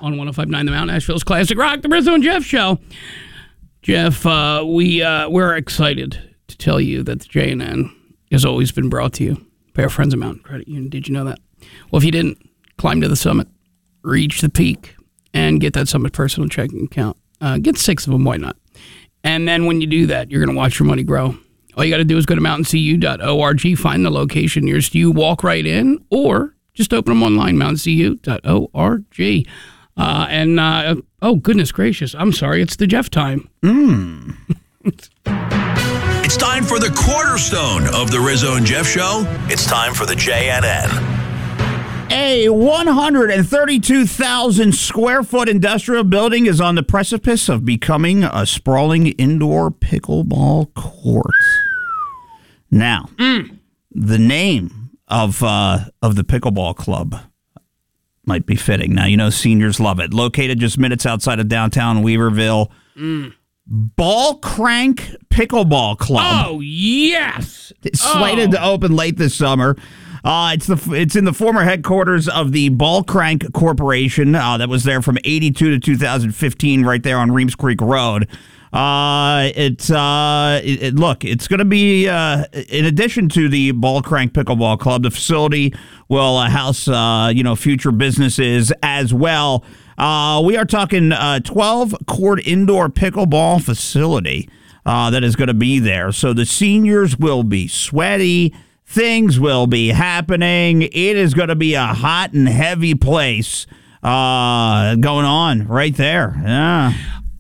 on 105.9 The Mountain, Nashville's Classic Rock, the Rizzo and Jeff Show. Jeff, we're excited to tell you that the JNN has always been brought to you by our friends at Mountain Credit Union. Did you know that? Well, if you didn't, climb to the summit, reach the peak, and get that Summit personal checking account. Get 6 of them, why not? And then when you do that, you're going to watch your money grow. All you got to do is go to mountaincu.org, find the location nearest you, walk right in, or just open them online, mountaincu.org. Oh, goodness gracious. I'm sorry. It's the Jeff time. It's time for the cornerstone of the Rizzo and Jeff Show. It's time for the JNN. A 132,000 square foot industrial building is on the precipice of becoming a sprawling indoor pickleball court. Now, the name of the pickleball club might be fitting. Now, you know, seniors love it. Located just minutes outside of downtown Weaverville. Ball Crank Pickleball Club. Oh, yes. It's slated to open late this summer. It's in the former headquarters of the Ball Crank Corporation that was there from 82 to 2015 right there on Reems Creek Road. It's going to be, in addition to the Ball Crank Pickleball Club, the facility will house, future businesses as well. We are talking 12-court indoor pickleball facility that is going to be there. So the seniors will be sweaty. Things will be happening. It is going to be a hot and heavy place going on right there. Yeah.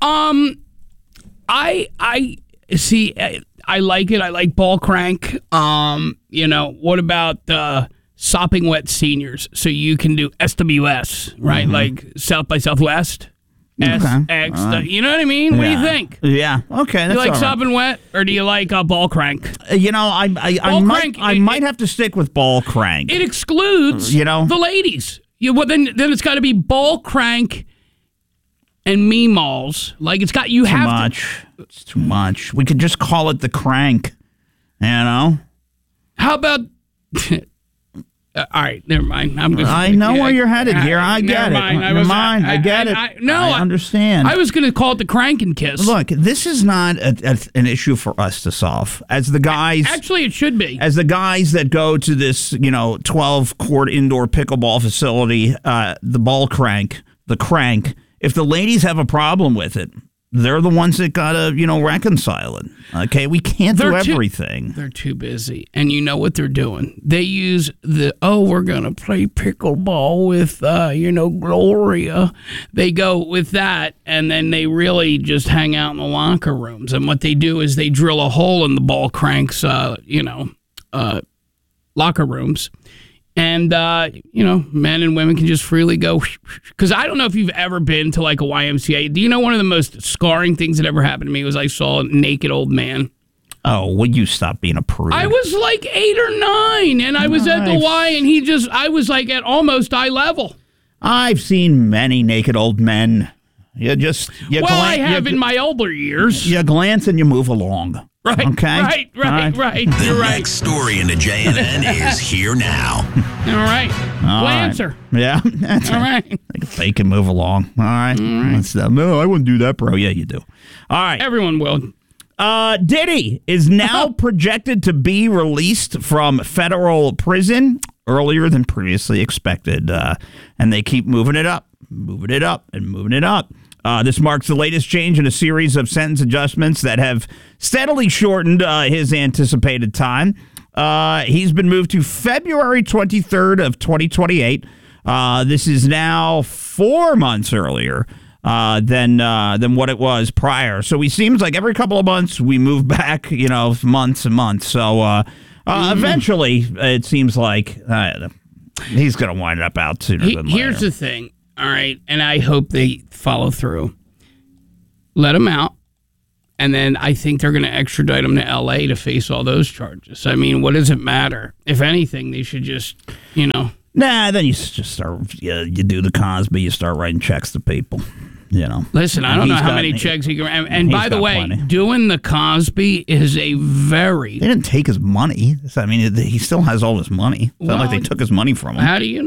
I see. I like it. I like Ball Crank. What about sopping wet seniors? So you can do SWS, right? Like South by Southwest. SX. You know what I mean? What do you think? Yeah. Okay. Do you like sopping wet, or do you like Ball Crank? I might have to stick with Ball Crank. It excludes the ladies. Then it's got to be Ball Crank and Meemaws. Like it's got It's too much. We could just call it the Crank. How about? All right, never mind. I know where you're headed here. I get it. Never mind. I get it. I understand. I was going to call it the Crank and Kiss. Look, this is not an issue for us to solve. As the guys, actually, it should be. As the guys that go to this, 12-court indoor pickleball facility, the Ball Crank, the Crank. If the ladies have a problem with it, they're the ones that gotta, reconcile it. Okay, we can't do everything. They're too busy, and you know what they're doing. They use we're gonna play pickleball with, Gloria. They go with that, and then they really just hang out in the locker rooms. And what they do is they drill a hole in the Ball Crank's, locker rooms. And, men and women can just freely go. Because I don't know if you've ever been to like a YMCA. Do you know one of the most scarring things that ever happened to me was I saw a naked old man. Oh, would you stop being a prude? I was like 8 or 9, and I was at the Y, and I was like at almost eye level. I've seen many naked old men. I have in my older years. You glance and you move along. Right. Okay. Right. The next story in the JNN is here now. All right. Glancer. Right. Yeah. All right. They can move along. All right. No, I wouldn't do that, bro. Yeah, you do. All right. Everyone will. Diddy is now projected to be released from federal prison earlier than previously expected. And they keep moving it up. This marks the latest change in a series of sentence adjustments that have steadily shortened his anticipated time. He's been moved to February 23rd of 2028. This is now 4 months earlier than what it was prior. So he seems like every couple of months we move back, months and months. So eventually it seems like he's going to wind up out sooner than later. Here's the thing. All right, and I hope they follow through. Let him out, and then I think they're going to extradite him to L.A. to face all those charges. I mean, what does it matter? If anything, they should just, Nah, then you just start, you do the Cosby, you start writing checks to people, Listen, I don't know how many checks he can... And by the way, doing the Cosby is a very... They didn't take his money. I mean, he still has all his money. It's not like they took his money from him. How do you know?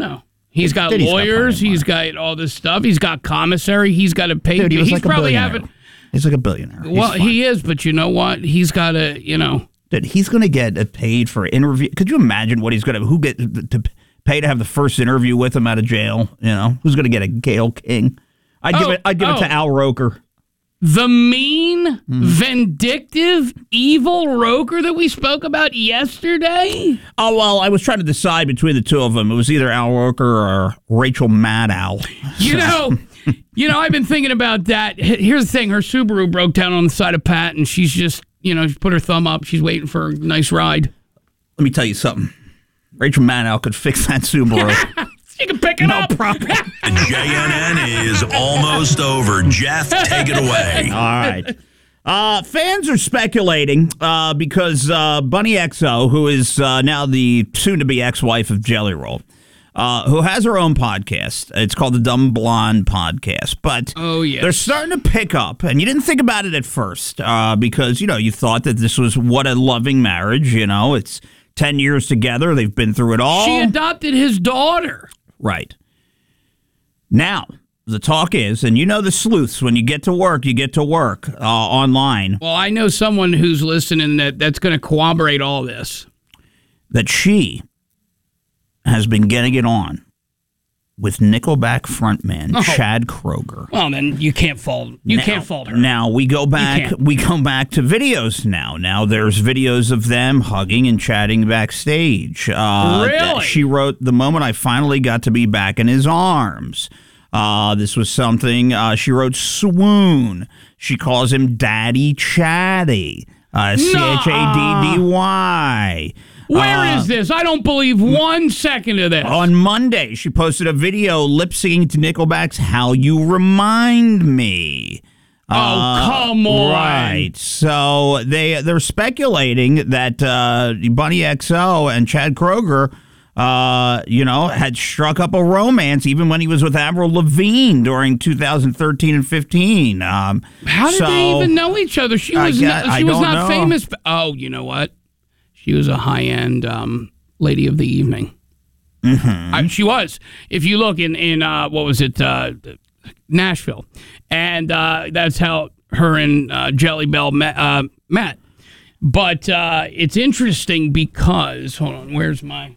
He's got Dude, he's got plenty lawyers. of money. He's got all this stuff. He's got commissary. He's got to pay. Dude, he was he's like a probably billionaire. having. He's like a billionaire. He's Well, fine. he is, but you know what? He's got to, Dude, he's going to get paid for interview. Could you imagine what he's going to? Who get to pay to have the first interview with him out of jail? Who's going to get a Gayle King? I'd give it to Al Roker. The mean, vindictive, evil Roker that we spoke about yesterday? Oh, well, I was trying to decide between the two of them. It was either Al Roker or Rachel Maddow. I've been thinking about that. Here's the thing. Her Subaru broke down on the side of Pat, and she's just, she put her thumb up. She's waiting for a nice ride. Let me tell you something. Rachel Maddow could fix that Subaru. She can pick it up. No problem. The JNN is almost over. Jeff, take it away. All right. Fans are speculating because Bunny XO, who is now the soon-to-be ex-wife of Jelly Roll, who has her own podcast. It's called the Dumb Blonde Podcast. But they're starting to pick up, and you didn't think about it at first because, you thought that this was what a loving marriage. It's 10 years together. They've been through it all. She adopted his daughter. Right. Now, the talk is, and the sleuths, when you get to work online. Well, I know someone who's listening that's going to corroborate all this. That she has been getting it on with Nickelback frontman Chad Kroeger. Well, then you can't fault. Can't fault her. Now we go back. We come back to videos now. Now there's videos of them hugging and chatting backstage. Really? She wrote, "The moment I finally got to be back in his arms." This was something she wrote. Swoon. She calls him Daddy Chatty. CHADDY. Where is this? I don't believe 1 second of this. On Monday, she posted a video lip-syncing to Nickelback's How You Remind Me. Come on. Right. So they're speculating that Bunny XO and Chad Kroeger, had struck up a romance even when he was with Avril Lavigne during 2013 and 15. How did they even know each other? She was not famous. Oh, you know what? She was a high-end lady of the evening. Mm-hmm. She was. If you look in what was it, Nashville, and that's how her and Jelly Bell met. But it's interesting because, hold on, where's my...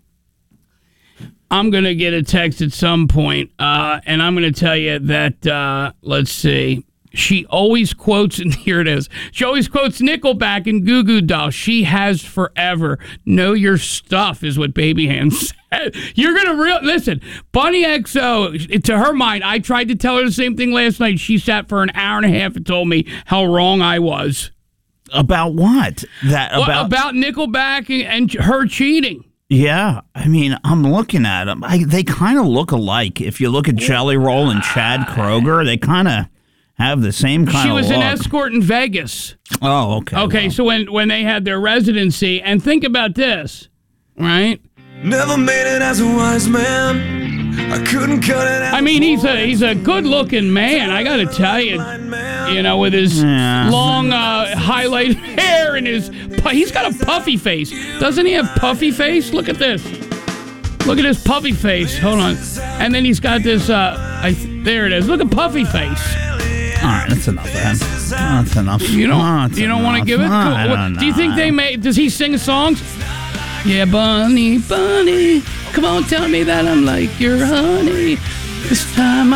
I'm going to get a text at some point, and I'm going to tell you that, let's see, she always quotes, and here it is, she always quotes Nickelback and Goo Goo Dolls. She has forever. Know your stuff is what Baby Hands said. You're going to listen, Bunny XO, to her mind, I tried to tell her the same thing last night. She sat for an hour and a half and told me how wrong I was. About what? About Nickelback and her cheating. Yeah, I mean, I'm looking at them. They kind of look alike. If you look at Jelly Roll and Chad Kroeger, they kind of have the same kind of look. She was an escort in Vegas. Oh, okay. Okay, so when they had their residency, and think about this, right? Never made it as a wise man. I couldn't cut it out. I mean, he's a good-looking man, I got to tell you. With his long highlighted hair and he's got a puffy face. Doesn't he have puffy face? Look at this. Look at his puffy face. Hold on. And then he's got this, there it is. Look at puffy face. All right, that's enough, man. That's enough. You don't want to give it? I don't know. Do you think does he sing songs? Yeah, Bunny, come on, tell me that I'm like your honey. This time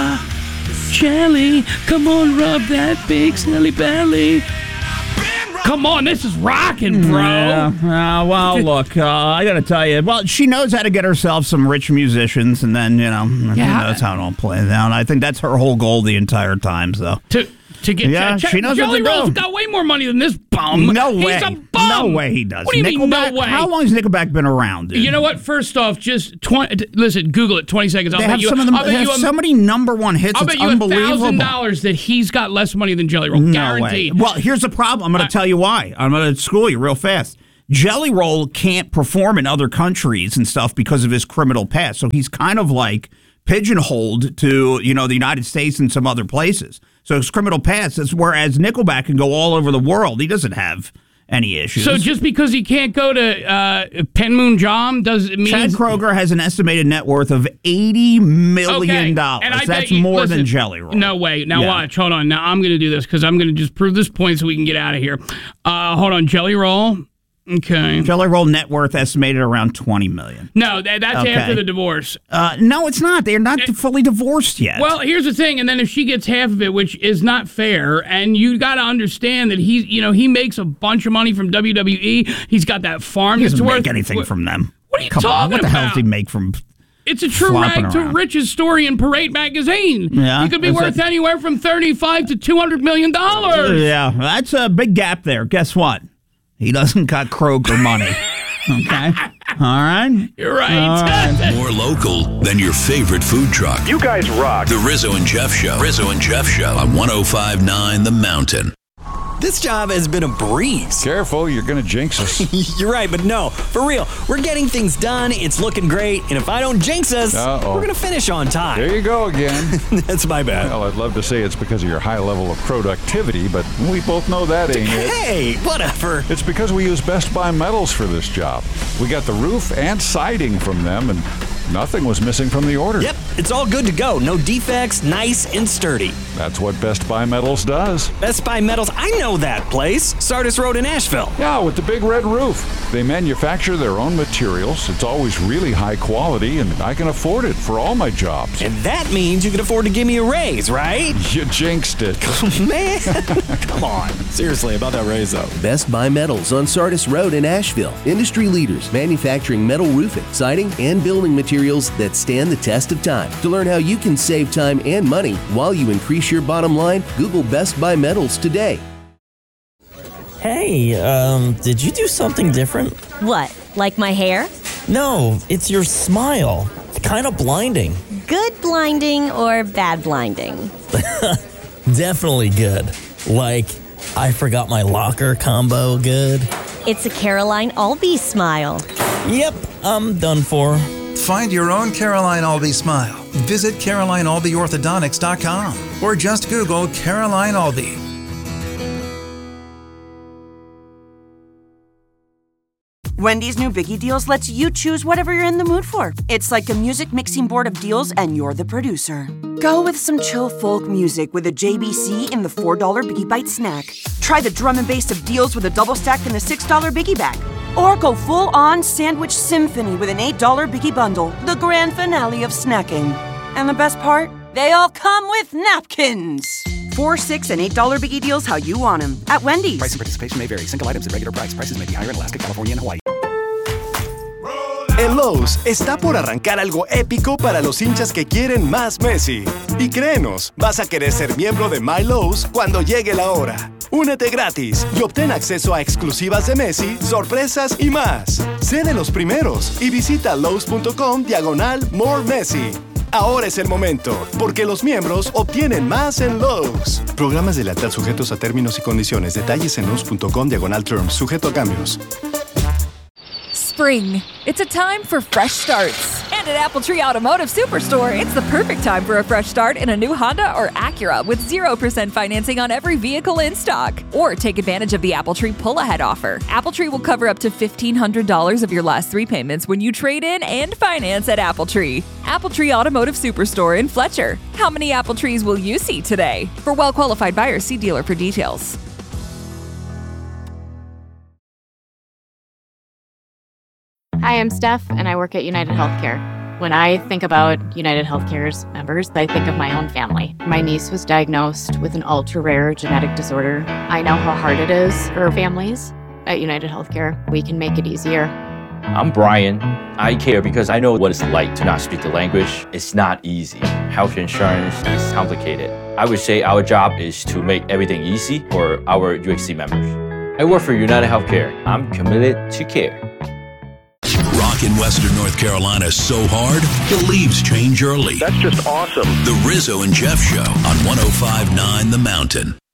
Jelly, come on, rub that big silly belly. Come on, this is rocking, bro. Yeah. Well, look, I got to tell you. Well, she knows how to get herself some rich musicians, and then, who knows how it all plays out. I think that's her whole goal the entire time, so. To get she knows Jelly what to Roll's do. got way more money than this bum. No way. He's a bum. No way he does. What do you mean, no way? How long has Nickelback been around, dude? You know what? First off, just listen, Google it, 20 seconds. They have so many number one hits. I'll bet it's you unbelievable. $1,000 that he's got less money than Jelly Roll. No Guaranteed. way. Well, here's the problem. I'm going to tell you why. I'm going to school you real fast. Jelly Roll can't perform in other countries and stuff because of his criminal past. So he's kind of like pigeonholed to, the United States and some other places. So his criminal past is whereas Nickelback can go all over the world. He doesn't have any issues. So just because he can't go to Panmunjom does it mean Chad Kroeger has an estimated net worth of $80 million. And I That's bet you- more listen, than Jelly Roll. No way. Now Yeah. watch. Hold on. Now I'm going to do this because I'm going to just prove this point so we can get out of here. Hold on. Jelly Roll. Okay. Jelly Roll net worth estimated around $20 million. No, that's Okay. after the divorce. No, it's not. They're not fully divorced yet. Well, here's the thing, and then if she gets half of it, which is not fair, and you got to understand that he makes a bunch of money from WWE. He's got that farm. he doesn't that's make worth anything from them. What are you Come talking on, what the hell does about? he make from? It's a true flopping rag to around? riches story in Parade magazine. Yeah, he could be that's worth it. anywhere from $35 to $200 million. Yeah, that's a big gap there. Guess what? He doesn't got Kroger money. Okay, all right. You're right. More local than your favorite food truck. You guys rock. The Rizzo and Jeff Show. Rizzo and Jeff Show on 105.9 The Mountain. This job has been a breeze. Careful, you're going to jinx us. You're right, but no, for real. We're getting things done. It's looking great. And if I don't jinx us, Uh-oh. we're going to finish on time. There you go again. That's my bad. Well, I'd love to say it's because of your high level of productivity, but we both know that ain't it. Hey, whatever. It's because we use Best Buy metals for this job. We got the roof and siding from them, and nothing was missing from the order. Yep, it's all good to go. No defects, nice and sturdy. That's what Best Buy Metals does. Best Buy Metals, I know that place. Sardis Road in Asheville. Yeah, with the big red roof. They manufacture their own materials. It's always really high quality, and I can afford it for all my jobs. And that means you can afford to give me a raise, right? You jinxed it. Man, come on. Seriously, about that raise, though. Best Buy Metals on Sardis Road in Asheville. Industry leaders manufacturing metal roofing, siding, and building materials that stand the test of time. To learn how you can save time and money while you increase your bottom line, Google Best Buy Metals today. Hey, did you do something different? What, like my hair? No, it's your smile. It's kind of blinding. Good blinding or bad blinding? Definitely good. Like, I forgot my locker combo good. It's a Caroline Albee smile. Yep, I'm done for. Find your own Caroline Albee smile. Visit CarolineAlbeeOrthodontics.com or just Google Caroline Albee. Wendy's new Biggie Deals lets you choose whatever you're in the mood for. It's like a music mixing board of deals, and you're the producer. Go with some chill folk music with a JBC in the $4 Biggie Bite snack. Try the drum and bass of deals with a double stack in the $6 Biggie Bag. Or go full-on sandwich symphony with an $8 Biggie Bundle, the grand finale of snacking. And the best part? They all come with napkins. $4, $6, and $8 Biggie Deals how you want them at Wendy's. Price and participation may vary. Single items at regular price. Prices may be higher in Alaska, California, and Hawaii. En Lowe's está por arrancar algo épico para los hinchas que quieren más Messi. Y créenos, vas a querer ser miembro de My Lowe's cuando llegue la hora. Únete gratis y obtén acceso a exclusivas de Messi, sorpresas y más. Sé de los primeros y visita lowes.com/more Messi. Ahora es el momento, porque los miembros obtienen más en Lowe's. Programas de lealtad sujetos a términos y condiciones. Detalles en lowes.com/terms, sujeto a cambios. Spring. It's a time for fresh starts. And at Apple Tree Automotive Superstore, it's the perfect time for a fresh start in a new Honda or Acura with 0% financing on every vehicle in stock. Or take advantage of the Apple Tree pull-ahead offer. Apple Tree will cover up to $1,500 of your last 3 payments when you trade in and finance at Apple Tree. Apple Tree Automotive Superstore in Fletcher. How many Apple Trees will you see today? For well-qualified buyers, see dealer for details. Hi, I'm Steph, and I work at United Healthcare. When I think about United Healthcare's members, I think of my own family. My niece was diagnosed with an ultra-rare genetic disorder. I know how hard it is for families. At United Healthcare, we can make it easier. I'm Brian. I care because I know what it's like to not speak the language. It's not easy. Health insurance is complicated. I would say our job is to make everything easy for our UHC members. I work for United Healthcare. I'm committed to care. Rock in Western North Carolina so hard, the leaves change early. That's just awesome. The Rizzo and Jeff Show on 105.9 The Mountain.